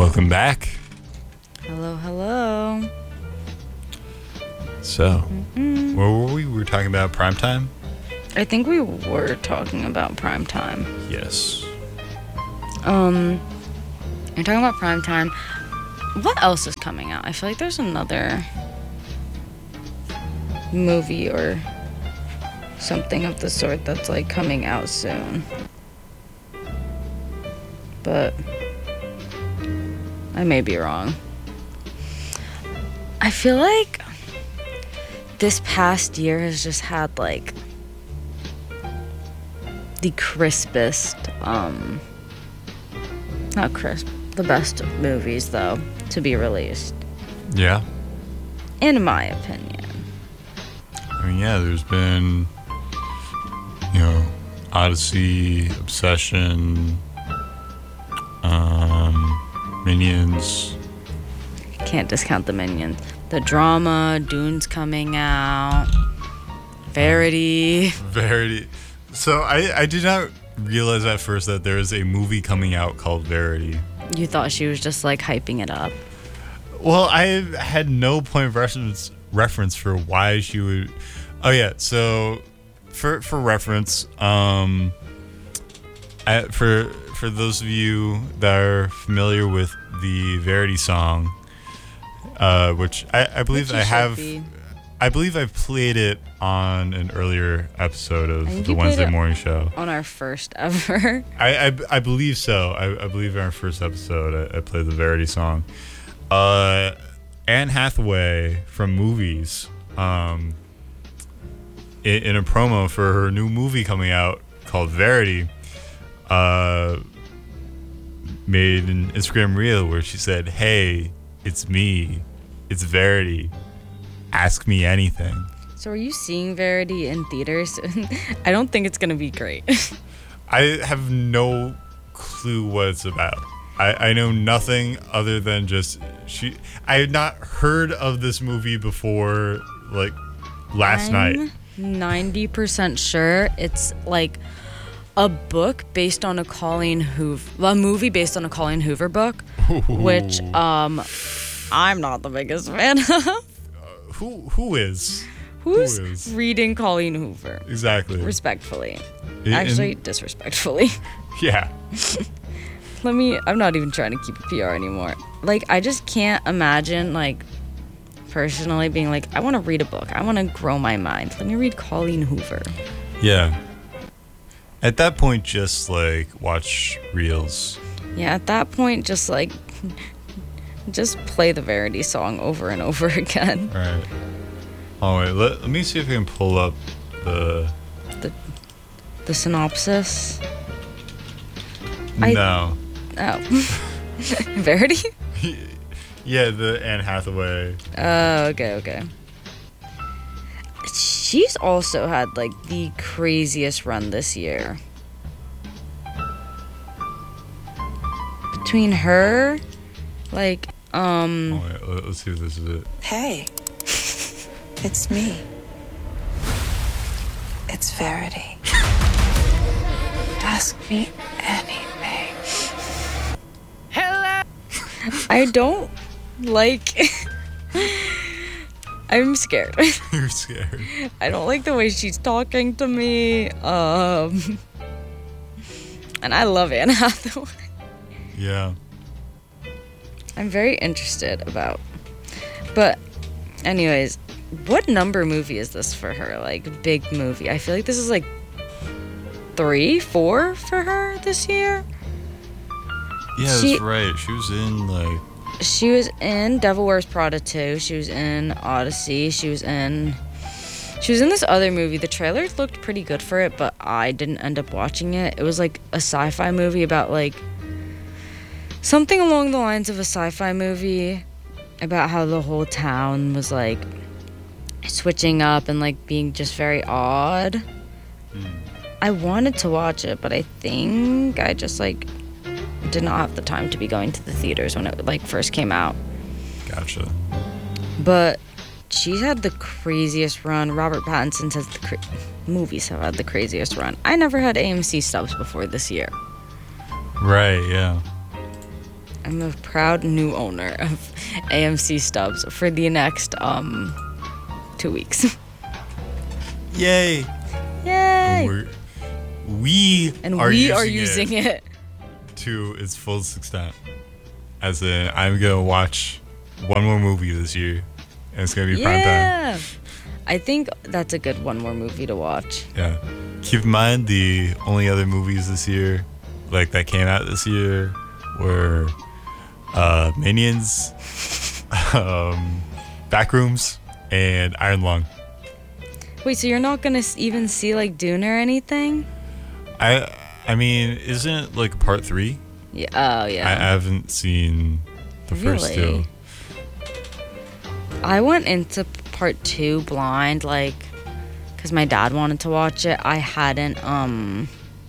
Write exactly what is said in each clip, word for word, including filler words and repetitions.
Welcome back. Hello, hello. So, Mm-mm. where were we? We were talking about primetime? I think we were talking about prime time. Yes. Um, you're talking about prime time. What else is coming out? I feel like there's another movie or something of the sort that's like coming out soon. But I may be wrong. I feel like this past year has just had like the crispest, um, not crisp, the best movies though to be released. Yeah. In my opinion. I mean, yeah, there's been, you know, Odyssey, Obsession, um, Minions. Can't discount the Minions. The drama, Dune's coming out, Verity. Verity. So I, I did not realize at first that there is a movie coming out called Verity. You thought she was just like hyping it up. Well, I had no point of reference reference for why she would. Oh yeah, so for for reference, um, I, for for those of you that are familiar with the Verity song, uh, which I, I believe Which you I should have. be. I believe I've played it on an earlier episode I of think the you played Wednesday it morning show. On our first ever. I, I, I believe so. I, I believe in our first episode I, I played the Verity song. Uh, Anne Hathaway from Movies, um, in, in a promo for her new movie coming out called Verity, uh, made an Instagram reel where she said, "Hey, it's me, it's Verity. Ask me anything." So are you seeing Verity in theaters? I don't think it's gonna be great. I have no clue what it's about. I, I know nothing other than just she. I had not heard of this movie before, like last I'm night. ninety percent sure it's like a book based on a Colleen Hoover, a movie based on a Colleen Hoover book, which um, I'm not the biggest fan of. Who who is? Who's Who is? reading Colleen Hoover? Exactly. Respectfully. In- Actually, disrespectfully. Yeah. Let me, I'm not even trying to keep a P R anymore. Like, I just can't imagine, like, personally being like, I want to read a book. I want to grow my mind. Let me read Colleen Hoover. Yeah. At that point, just like watch reels. Yeah, at that point, just like, just play the Verity song over and over again. Right. Oh wait, let, let me see if I can pull up the. The, the synopsis. I- No. Oh. Verity? Yeah, the Anne Hathaway. Oh, okay, okay. She's also had, like, the craziest run this year. Between her, like, um... Oh wait, let- let's see if this is it. Hey, it's me. It's Verity. Ask me anything. I don't like... I'm scared. You're scared. I don't like the way she's talking to me. Um... And I love Anne Hathaway. Yeah. I'm very interested about. But, anyways, what number movie is this for her? Like, big movie. I feel like this is like three, four for her this year. Yeah, She- that's right. She was in like. She was in Devil Wears Prada two. She was in Odyssey. She was in. She was in this other movie. The trailer looked pretty good for it, but I didn't end up watching it. It was like a sci-fi movie about like something along the lines of a sci-fi movie about how the whole town was like switching up and like being just very odd. Mm. I wanted to watch it, but I think I just like did not have the time to be going to the theaters when it like first came out. Gotcha. But she's had the craziest run. Robert Pattinson says the cra- movies have had the craziest run. I never had A M C subs before this year. Right. Yeah. I'm a proud new owner of A M C Stubs for the next um two weeks. Yay! Yay! We're, we and are we using are using it, it. to its fullest extent. As in, I'm gonna watch one more movie this year, and it's gonna be prime Yeah. time. I think that's a good one more movie to watch. Yeah. Keep in mind the only other movies this year, like that came out this year, were uh, Minions, um, Backrooms, and Iron Lung. Wait, so you're not gonna s- even see like Dune or anything? I I mean, isn't it like part three? Yeah. Oh yeah. I haven't seen the first two. Really? I went into part two blind, like, because my dad wanted to watch it. I hadn't, um,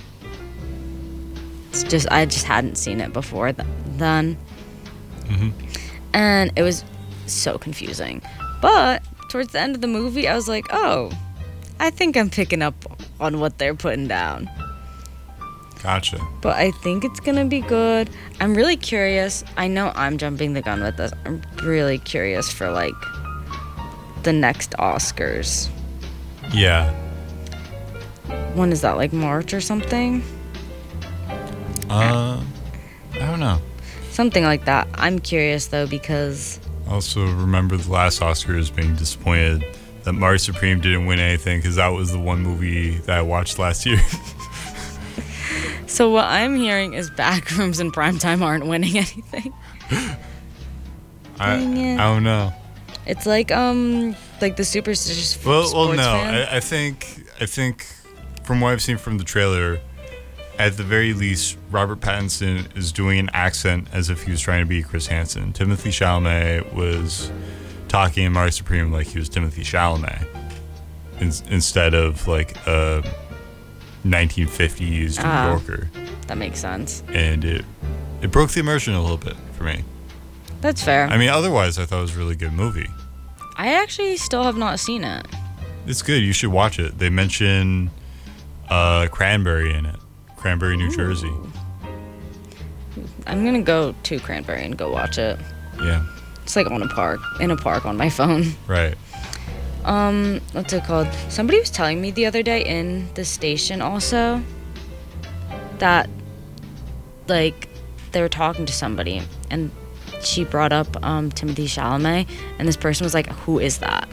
it's just, I just hadn't seen it before th- then. Mhm. And it was so confusing. But towards the end of the movie, I was like, oh, I think I'm picking up on what they're putting down. Gotcha. But I think it's gonna be good. I'm really curious. I know I'm jumping the gun with this. I'm really curious for like the next Oscars. Yeah. When is that? Like March or something? Uh, I don't know. Something like that. I'm curious though because I also remember the last Oscars being disappointed that Mars Supreme didn't win anything because that was the one movie that I watched last year. so what I'm hearing is Backrooms and Primetime aren't winning anything. I, Dang it. I don't know. It's like um like the superstitious f- Well, sports well, no. fan. I, I think I think from what I've seen from the trailer, at the very least, Robert Pattinson is doing an accent as if he was trying to be Chris Hansen. Timothy Chalamet was talking in Mars Supreme like he was Timothy Chalamet, in, instead of like a nineteen fifties New Ah. Yorker, That makes sense. and it it broke the immersion a little bit for me. That's fair. I mean, otherwise, I thought it was a really good movie. I actually still have not seen it. It's good. You should watch it. They mention uh, Cranberry in it. Cranberry, New Jersey. I'm gonna go to Cranberry and go watch it. Yeah, It's like on a park, in a park on my phone. right. Um, what's it called? Somebody was telling me the other day in the station also that, like, they were talking to somebody and she brought up um, Timothy Chalamet, and this person was like, "Who is that?"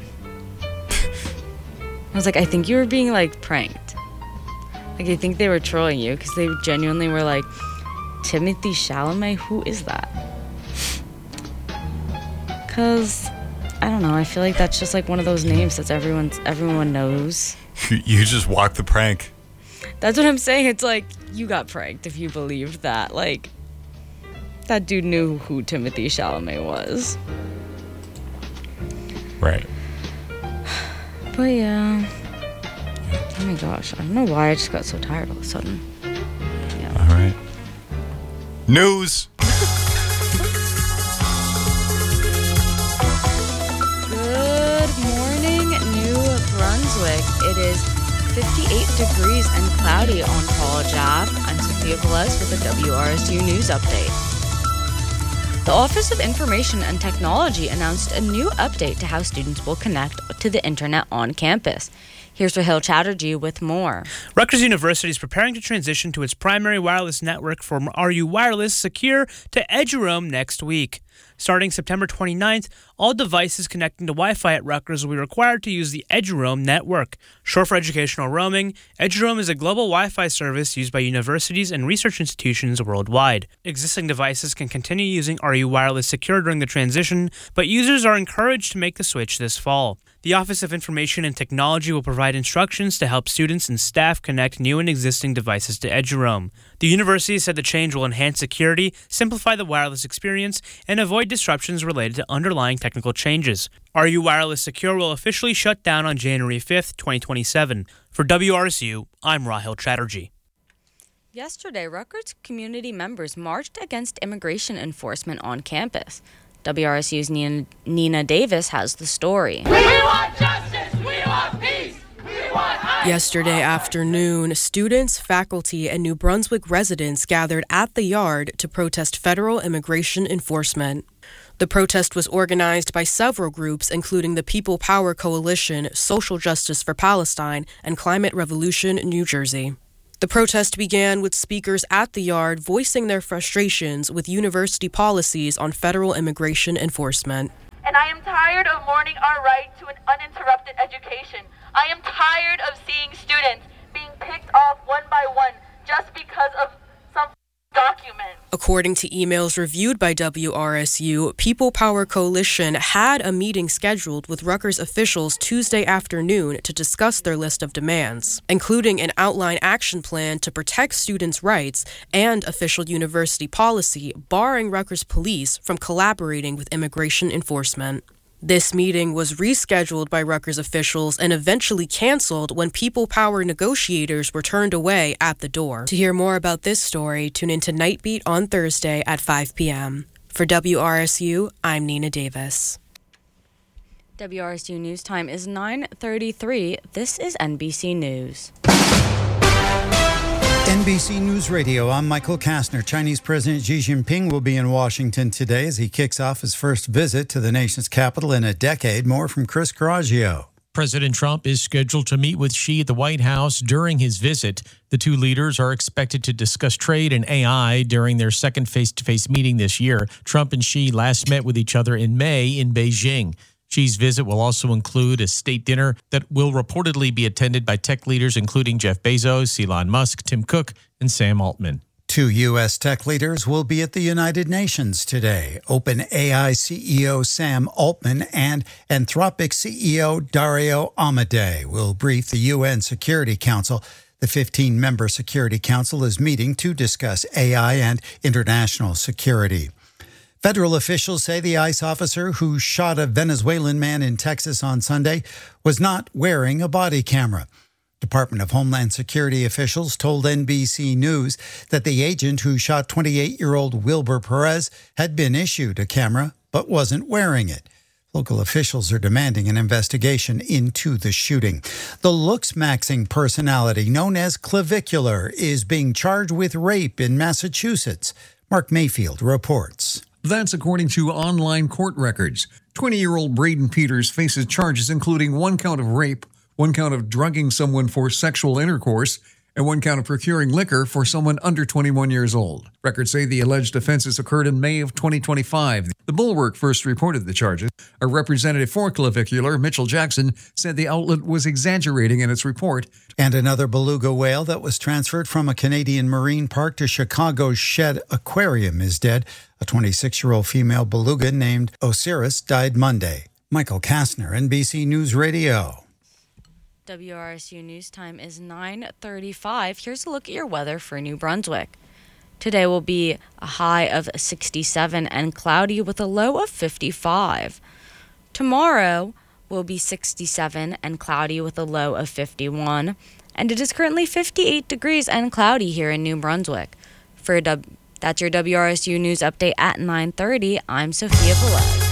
I was like, "I think you were being like pranked. Like, I think they were trolling you because they genuinely were like, Timothy Chalamet, who is that?" Cause I don't know. I feel like that's just like one of those names that everyone's everyone knows. You just walk the prank. That's what I'm saying. It's like you got pranked if you believed that. Like that dude knew who Timothy Chalamet was. Right. But yeah. Oh my gosh. I don't know why I just got so tired all of a sudden. Yeah. All right. News. Good morning, New Brunswick. It is fifty-eight degrees and cloudy on College Ave. I'm Sophia Velez with the W R S U News Update. The Office of Information and Technology announced a new update to how students will connect to the internet on campus. Here's Rahil Chatterjee with more. Rutgers University is preparing to transition to its primary wireless network from R U Wireless Secure to Eduroam next week. Starting September twenty-ninth, all devices connecting to Wi-Fi at Rutgers will be required to use the Eduroam network. Short for educational roaming, Eduroam is a global Wi-Fi service used by universities and research institutions worldwide. Existing devices can continue using R U Wireless Secure during the transition, but users are encouraged to make the switch this fall. The Office of Information and Technology will provide instructions to help students and staff connect new and existing devices to Eduroam. The university said the change will enhance security, simplify the wireless experience, and avoid disruptions related to underlying technical changes. R U Wireless Secure will officially shut down on January fifth, twenty twenty-seven. For W R S U, I'm Rahil Chatterjee. Yesterday, Rutgers community members marched against immigration enforcement on campus. W R S U's Nina, Nina Davis has the story. We want justice! We want peace! We want Yesterday afternoon, students, faculty, and New Brunswick residents gathered at the Yard to protest federal immigration enforcement. The protest was organized by several groups, including the People Power Coalition, Social Justice for Palestine, and Climate Revolution New Jersey. The protest began with speakers at the Yard voicing their frustrations with university policies on federal immigration enforcement. And I am tired of mourning our right to an uninterrupted education. I am tired of seeing students being picked off one by one just because of some document. According to emails reviewed by W R S U, People Power Coalition had a meeting scheduled with Rutgers officials Tuesday afternoon to discuss their list of demands, including an outline action plan to protect students' rights and official university policy barring Rutgers police from collaborating with immigration enforcement. This meeting was rescheduled by Rutgers officials and eventually canceled when People Power negotiators were turned away at the door. To hear more about this story, tune into Nightbeat on Thursday at five p.m. For W R S U, I'm Nina Davis. W R S U News Time is nine thirty-three. This is N B C News. N B C News Radio, I'm Michael Kastner. Chinese President Xi Jinping will be in Washington today as he kicks off his first visit to the nation's capital in a decade. More from Chris Carraggio. President Trump is scheduled to meet with Xi at the White House during his visit. The two leaders are expected to discuss trade and A I during their second face-to-face meeting this year. Trump and Xi last met with each other in May in Beijing. Xi's visit will also include a state dinner that will reportedly be attended by tech leaders including Jeff Bezos, Elon Musk, Tim Cook, and Sam Altman. Two U S tech leaders will be at the United Nations today. OpenAI C E O Sam Altman and Anthropic C E O Dario Amodei will brief the U N Security Council. The fifteen-member Security Council is meeting to discuss A I and international security. Federal officials say the ICE officer who shot a Venezuelan man in Texas on Sunday was not wearing a body camera. Department of Homeland Security officials told N B C News that the agent who shot twenty-eight-year-old Wilber Perez had been issued a camera but wasn't wearing it. Local officials are demanding an investigation into the shooting. The looks-maxing personality known as Clavicular is being charged with rape in Massachusetts. Mark Mayfield reports. That's according to online court records. twenty-year-old Braden Peters faces charges including one count of rape, one count of drugging someone for sexual intercourse, and one count of procuring liquor for someone under twenty-one years old. Records say the alleged offenses occurred in May of twenty twenty-five. The Bulwark first reported the charges. A representative for Clavicular, Mitchell Jackson, said the outlet was exaggerating in its report. And another beluga whale that was transferred from a Canadian marine park to Chicago's Shedd Aquarium is dead. A twenty-six-year-old female beluga named Osiris died Monday. Michael Kastner, N B C News Radio. W R S U News Time is nine thirty-five. Here's a look at your weather for New Brunswick. Today will be a high of sixty-seven and cloudy with a low of fifty-five. Tomorrow will be sixty-seven and cloudy with a low of fifty-one. And it is currently fifty-eight degrees and cloudy here in New Brunswick. For a w- That's your W R S U News Update at nine thirty. I'm Sophia Velez.